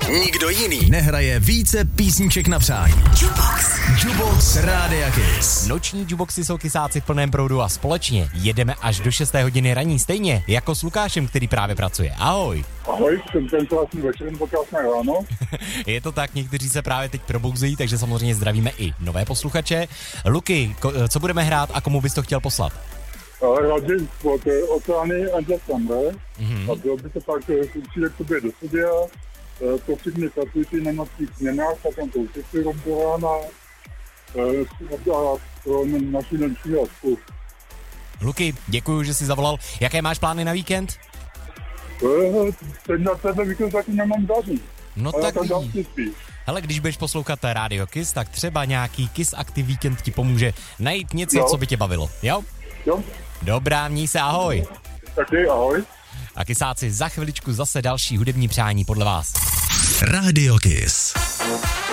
Nikdo jiný nehraje více písniček na přání. Jukebox Rádia Kiss. Noční jukeboxy jsou kysáci v plném proudu a společně jedeme až do 6. hodiny raní, stejně jako s Lukášem, který právě pracuje. Ahoj. Ahoj, jsem ten krásný večer, nebo krásné ráno. Je to tak, někteří se právě teď probouzejí, takže samozřejmě zdravíme i nové posluchače. Luky, co budeme hrát a komu bys to chtěl poslat? Rád bych od Oceány and the Summer. A bylo by to pak přijde k tobě do studia, prosím mě pracující na nočních směnách, tak tam to určitě rozborán a pro naši noční hlasku. Luky, děkuju, že jsi zavolal. Jaké máš plány na víkend? Teď na tebe víkend taky nemám žádný. No tak hele, když budeš poslouchat Radio Kiss, tak třeba nějaký Kiss Active Weekend ti pomůže najít něco, co by tě bavilo, jo? Jo. Dobrá, měj se, ahoj. Taky, ahoj. A kysáci, za chviličku zase další hudební přání podle vás. Radio Kiss.